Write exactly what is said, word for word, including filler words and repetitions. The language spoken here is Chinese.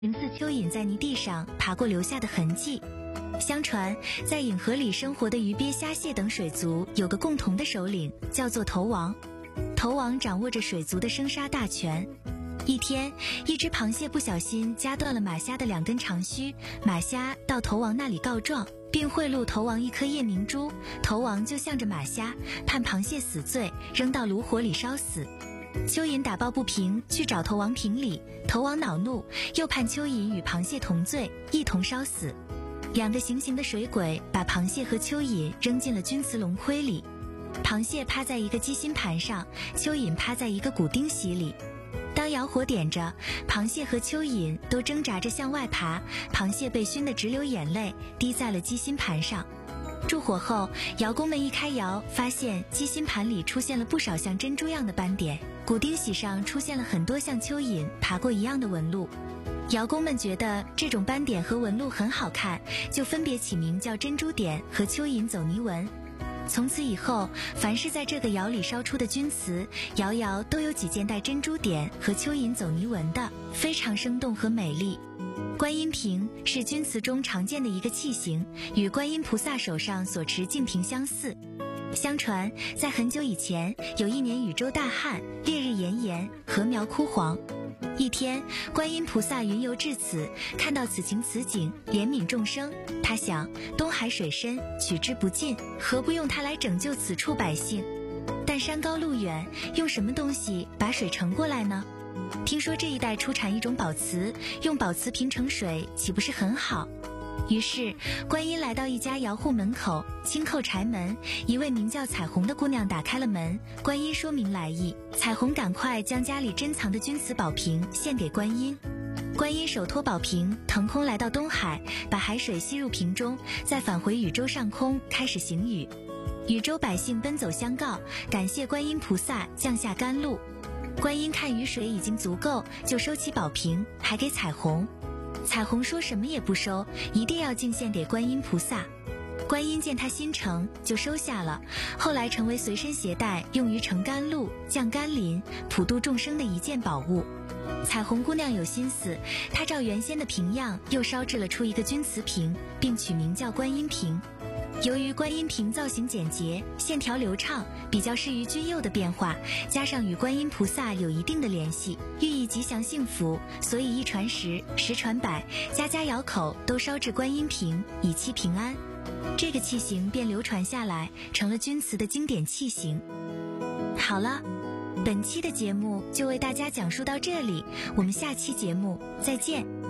名似蚯蚓在泥地上爬过留下的痕迹。相传，在饮河里生活的鱼鳖、虾蟹等水族有个共同的首领，叫做头王。头王掌握着水族的生杀大权。一天，一只螃蟹不小心夹断了马虾的两根长须，马虾到头王那里告状，并贿赂头王一颗夜明珠，头王就向着马虾，判螃蟹死罪，扔到炉火里烧死。蚯蚓打抱不平，去找头王评理，头王恼怒，又判蚯蚓与螃蟹同罪，一同烧死。两个行刑的水鬼把螃蟹和蚯蚓扔进了钧瓷龙盔里，螃蟹趴在一个鸡心盘上，蚯蚓趴在一个骨钉席里。当窑火点着，螃蟹和蚯蚓都挣扎着向外爬，螃蟹被熏得直流眼泪，滴在了鸡心盘上。助火后，窑工们一开窑，发现鸡心盘里出现了不少像珍珠样的斑点，骨钉席上出现了很多像蚯蚓爬过一样的纹路。窑工们觉得这种斑点和纹路很好看，就分别起名叫珍珠点和蚯蚓走泥纹。从此以后，凡是在这个窑里烧出的钧瓷，窑窑都有几件带珍珠点和蚯蚓走泥纹的，非常生动和美丽。观音瓶是钧瓷中常见的一个器型，与观音菩萨手上所持净瓶相似。相传，在很久以前，有一年宇宙大旱，烈日炎炎，禾苗枯黄。一天，观音菩萨云游至此，看到此情此景，怜悯众生。他想，东海水深，取之不尽，何不用它来拯救此处百姓？但山高路远，用什么东西把水盛过来呢？听说这一带出产一种宝瓷，用宝瓷瓶盛水，岂不是很好？于是，观音来到一家窑户门口，轻叩柴门。一位名叫彩虹的姑娘打开了门。观音说明来意，彩虹赶快将家里珍藏的钧瓷宝瓶献给观音。观音手托宝瓶，腾空来到东海，把海水吸入瓶中，再返回宇宙上空，开始行雨。宇宙百姓奔走相告，感谢观音菩萨降下甘露。观音看雨水已经足够，就收起宝瓶，还给彩虹。彩虹说什么也不收，一定要敬献给观音菩萨。观音见他心诚，就收下了，后来成为随身携带，用于盛甘露、降甘霖、普度众生的一件宝物。彩虹姑娘有心思，她照原先的瓶样又烧制了出一个钧瓷瓶，并取名叫观音瓶。由于观音瓶造型简洁，线条流畅，比较适于君釉的变化，加上与观音菩萨有一定的联系，寓意吉祥幸福，所以一传十，十传百，家家窑口都烧制观音瓶，以期平安。这个器型便流传下来，成了钧瓷的经典器型。好了，本期的节目就为大家讲述到这里，我们下期节目再见。